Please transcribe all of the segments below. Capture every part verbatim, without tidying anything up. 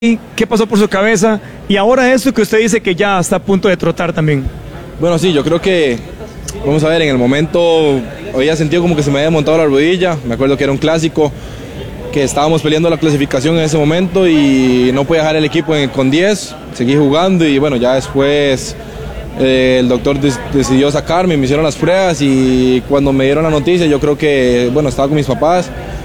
¿Qué pasó por su cabeza? Y ahora esto que usted dice que ya está a punto de trotar también. Bueno, sí, yo creo que, vamos a ver, en el momento había sentido como que se me había montado la rodilla. Me acuerdo que era un clásico, que estábamos peleando la clasificación en ese momento y no podía dejar el equipo en, con diez. Seguí jugando y bueno, ya después eh, el doctor des, decidió sacarme, me hicieron las pruebas y cuando me dieron la noticia yo creo que, bueno, estaba con mis papás.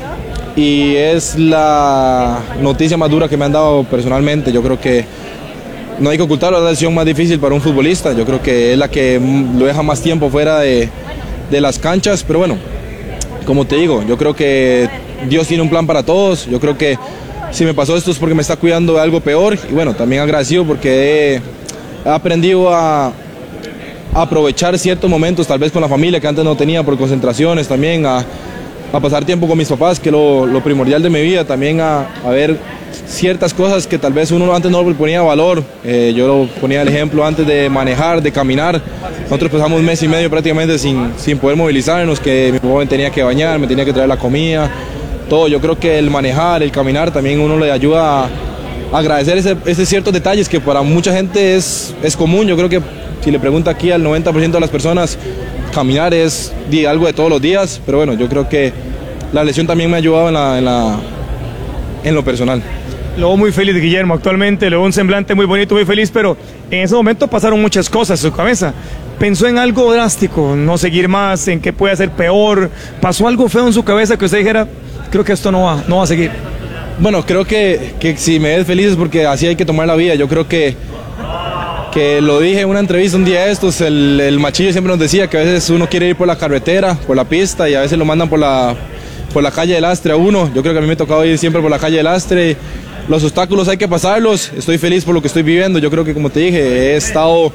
Y es la noticia más dura que me han dado personalmente. Yo creo que no hay que ocultarlo, es la decisión más difícil para un futbolista. Yo creo que es la que lo deja más tiempo fuera de, de las canchas. Pero bueno, como te digo, yo creo que Dios tiene un plan para todos. Yo creo que si me pasó esto es porque me está cuidando de algo peor. Y bueno, también agradecido porque he, he aprendido a, a aprovechar ciertos momentos, tal vez con la familia que antes no tenía por concentraciones, también a... a pasar tiempo con mis papás, que es lo, lo primordial de mi vida, también a, a ver ciertas cosas que tal vez uno antes no le ponía valor. Eh, yo lo ponía el ejemplo antes de manejar, de caminar. Nosotros pasamos un mes y medio prácticamente sin, sin poder movilizarnos, que mi papá me tenía que bañar, me tenía que traer la comida, todo. Yo creo que el manejar, el caminar, también uno le ayuda a, a agradecer ese, ese ciertos detalles que para mucha gente es, es común. Yo creo que si le pregunta aquí al noventa por ciento de las personas, caminar es algo de todos los días, pero bueno, yo creo que la lesión también me ha ayudado en, la, en, la, en lo personal. Lo veo muy feliz, Guillermo, actualmente, lo veo un semblante muy bonito, muy feliz, pero en ese momento pasaron muchas cosas en su cabeza. ¿Pensó en algo drástico, no seguir más, en qué puede ser peor? ¿Pasó algo feo en su cabeza que usted dijera, creo que esto no va, no va a seguir? Bueno, creo que, que si me ves feliz es porque así hay que tomar la vida. Yo creo que que lo dije en una entrevista un día de estos, el, el Machillo siempre nos decía que a veces uno quiere ir por la carretera, por la pista, y a veces lo mandan por la, por la calle del Lastre a uno. Yo creo que a mí me ha tocado ir siempre por la calle del Lastre. Los obstáculos hay que pasarlos, estoy feliz por lo que estoy viviendo. Yo creo que, como te dije, he estado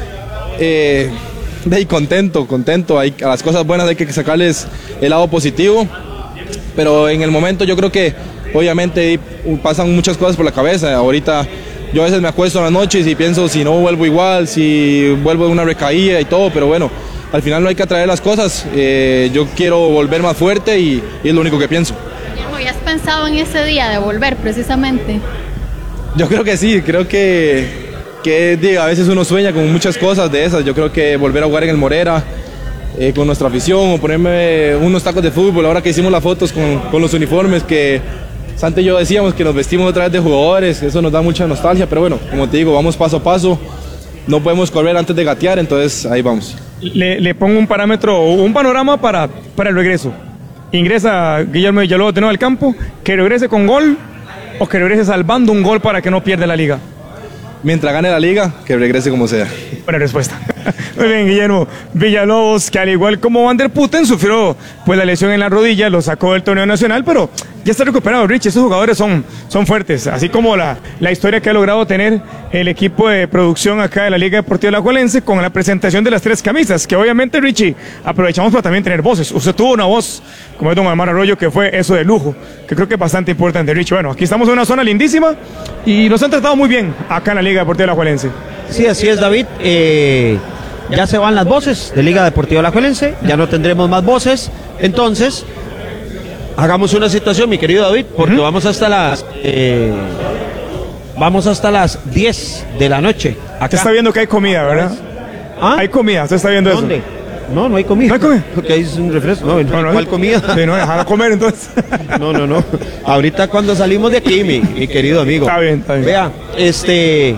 eh, de contento, contento. Hay, a las cosas buenas hay que sacarles el lado positivo, pero en el momento yo creo que obviamente pasan muchas cosas por la cabeza. Ahorita yo a veces me acuesto en las noches y pienso si no vuelvo igual, si vuelvo de una recaída y todo, pero bueno, al final no hay que atraer las cosas. Eh, yo quiero volver más fuerte y, y es lo único que pienso. Guillermo, ¿ya has pensado en ese día de volver precisamente? Yo creo que sí, creo que, que diga, a veces uno sueña con muchas cosas de esas. Yo creo que volver a jugar en el Morera eh, con nuestra afición o ponerme unos tacos de fútbol, ahora que hicimos las fotos con, con los uniformes que Santi y yo decíamos que nos vestimos otra vez de jugadores, eso nos da mucha nostalgia, pero bueno, como te digo, vamos paso a paso, no podemos correr antes de gatear, entonces ahí vamos. Le, le pongo un parámetro, un panorama para, para el regreso. Ingresa Guillermo Villalobos de nuevo al campo, que regrese con gol o que regrese salvando un gol para que no pierda la liga. Mientras gane la liga, que regrese como sea. Buena respuesta. Muy bien, Guillermo Villalobos, que al igual como Van der Putten sufrió pues la lesión en la rodilla, lo sacó del torneo nacional, pero ya está recuperado, Rich. Estos jugadores son, son fuertes, así como la, la historia que ha logrado tener el equipo de producción acá de la Liga Deportiva Alajuelense con la presentación de las tres camisas, que obviamente, Richie, aprovechamos para también tener voces. Usted tuvo una voz, como es don Omar Arroyo, que fue eso de lujo, que creo que es bastante importante, Richie. Bueno, aquí estamos en una zona lindísima y nos han tratado muy bien acá en la Liga Deportiva Alajuelense. Sí, así es, David. Eh, ya se van las voces de Liga Deportiva Alajuelense, ya no tendremos más voces, entonces hagamos una situación, mi querido David, porque uh-huh. vamos hasta las eh, vamos hasta las diez de la noche. Acá. Usted está viendo que hay comida, ¿verdad? ¿Ah? Hay comida, usted está viendo ¿Dónde? eso. No, no hay comida. ¿No hay comida? Porque ahí es un refresco. No, no, no ¿cuál hay... comida? Sí, no, dejar comer entonces. No, no, no. Ahorita cuando salimos de aquí, mi, mi querido amigo. Está bien, está bien. Vea, este...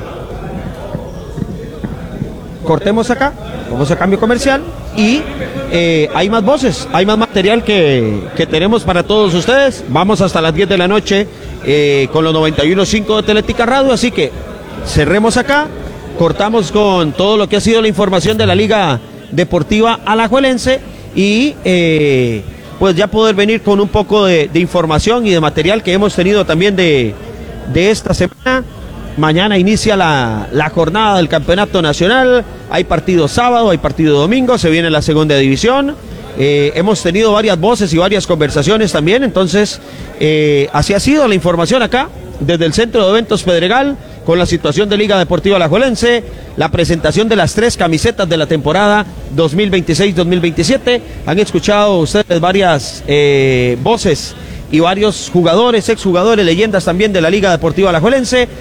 cortemos acá, vamos a cambio comercial y eh, hay más voces, hay más material que, que tenemos para todos ustedes. Vamos hasta las diez de la noche eh, con los noventa y uno punto cinco de Teletica Radio, así que cerremos acá, cortamos con todo lo que ha sido la información de la Liga Deportiva Alajuelense y eh, pues ya poder venir con un poco de, de información y de material que hemos tenido también de, de esta semana. Mañana inicia la, la jornada del campeonato nacional, hay partido sábado, hay partido domingo, se viene la segunda división, eh, hemos tenido varias voces y varias conversaciones también, entonces eh, así ha sido la información acá, desde el Centro de Eventos Pedregal, con la situación de Liga Deportiva Alajuelense, la presentación de las tres camisetas de la temporada dos mil veintiséis dos mil veintisiete, han escuchado ustedes varias eh, voces y varios jugadores, exjugadores, leyendas también de la Liga Deportiva Alajuelense.